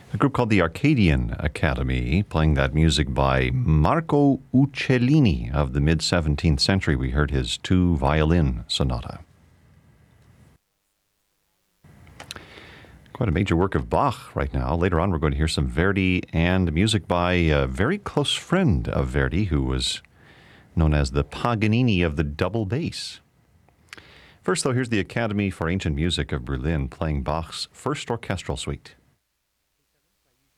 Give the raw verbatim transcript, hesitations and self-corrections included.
A group called the Arcadian Academy, playing that music by Marco Uccellini of the mid-seventeenth century. We heard his two-violin sonata. Quite a major work of Bach right now. Later on, we're going to hear some Verdi and music by a very close friend of Verdi, who was known as the Paganini of the double bass. First, though, here's the Academy for Ancient Music of Berlin playing Bach's First Orchestral Suite.